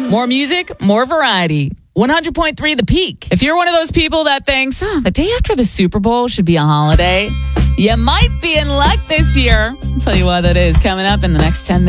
More music, more variety. 100.3 The Peak. If you're one of those people that thinks, the day after the Super Bowl should be a holiday, you might be in luck this year. I'll tell you why that is coming up in the next 10 minutes.